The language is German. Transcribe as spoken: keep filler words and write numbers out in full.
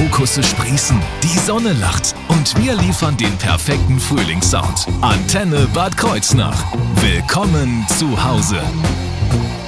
Krokusse sprießen, die Sonne lacht und wir liefern den perfekten Frühlingssound. Antenne Bad Kreuznach. Willkommen zu Hause.